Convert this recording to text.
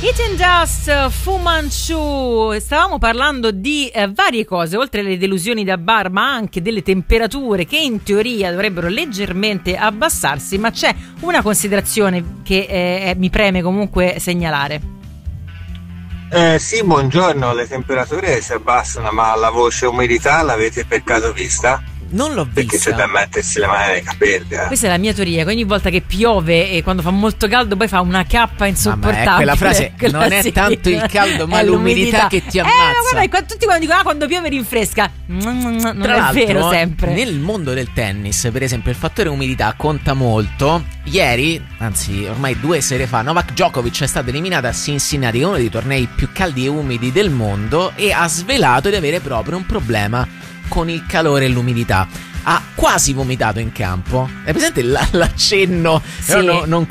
Eating Dust, Fu Manchu. Stavamo parlando di varie cose, oltre alle delusioni da bar, ma anche delle temperature che in teoria dovrebbero leggermente abbassarsi, ma c'è una considerazione che mi preme comunque segnalare. Sì, buongiorno, le temperature si abbassano, ma la voce umidità l'avete per caso vista? Non l'ho vista. Perché c'è da mettersi le mani nei capelli. Questa è la mia teoria, che ogni volta che piove e quando fa molto caldo poi fa una cappa insopportabile. Quella frase non è tanto il caldo ma l'umidità che ti ammazza. Guarda, tutti quando dicono quando piove rinfresca, non Tra è vero l'altro, sempre. Nel mondo del tennis, per esempio, il fattore umidità conta molto. Ieri, anzi ormai 2 sere fa, Novak Djokovic è stato eliminato a Cincinnati, uno dei tornei più caldi e umidi del mondo, e ha svelato di avere proprio un problema con il calore e l'umidità. Ha quasi vomitato in campo. È presente l'accenno? Sì. Però non